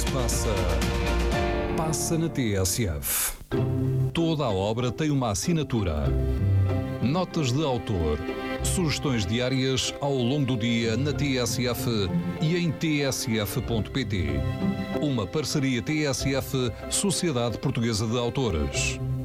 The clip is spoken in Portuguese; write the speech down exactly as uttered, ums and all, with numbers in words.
passa, passa na T S F. Toda a obra tem uma assinatura. Notas de autor, sugestões diárias ao longo do dia na T S F e em t s f ponto p t. Uma parceria T S F, Sociedade Portuguesa de Autores.